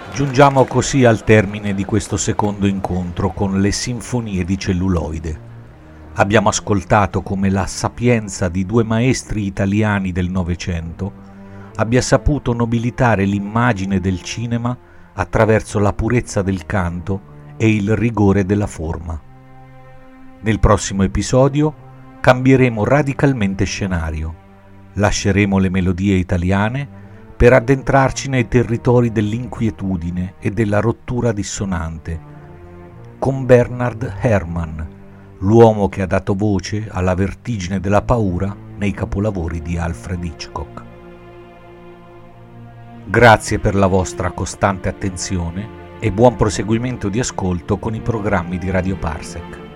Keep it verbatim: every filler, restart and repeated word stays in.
Giungiamo così al termine di questo secondo incontro con le sinfonie di celluloide. Abbiamo ascoltato come la sapienza di due maestri italiani del Novecento abbia saputo nobilitare l'immagine del cinema attraverso la purezza del canto e il rigore della forma. Nel prossimo episodio cambieremo radicalmente scenario, lasceremo le melodie italiane per addentrarci nei territori dell'inquietudine e della rottura dissonante, con Bernard Herrmann, l'uomo che ha dato voce alla vertigine della paura nei capolavori di Alfred Hitchcock. Grazie per la vostra costante attenzione e buon proseguimento di ascolto con i programmi di Radio Parsec.